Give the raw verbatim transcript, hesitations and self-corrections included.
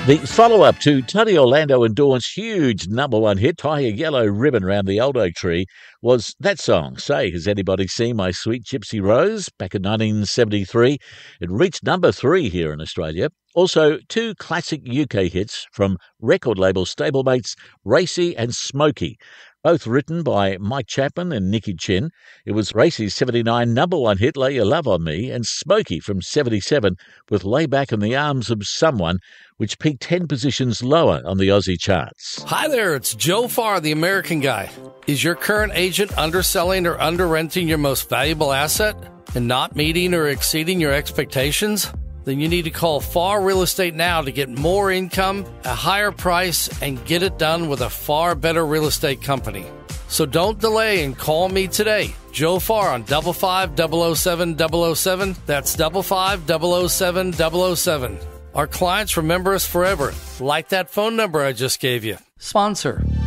The follow-up to Tony Orlando and Dawn's huge number one hit, Tie a Yellow Ribbon Round the Old Oak Tree, was that song, Say, Has Anybody Seen My Sweet Gypsy Rose? Back in nineteen seventy-three. It reached number three here in Australia. Also, two classic U K hits from record label stablemates Racy and Smokey, both written by Mike Chapman and Nicky Chin. It was Racy's seventy-nine number one hit, Lay Your Love on Me, and Smokey from seventy-seven with Lay Back in the Arms of Someone, which peaked ten positions lower on the Aussie charts. Hi there, it's Joe Farr, the American Guy. Is your current agent underselling or under-renting your most valuable asset and not meeting or exceeding your expectations? Then you need to call Farr Real Estate now to get more income, a higher price, and get it done with a far better real estate company. So don't delay and call me today. Joe Farr on double five double oh seven double oh seven. That's double five double oh seven double oh seven. Our clients remember us forever, like that phone number I just gave you. Sponsor.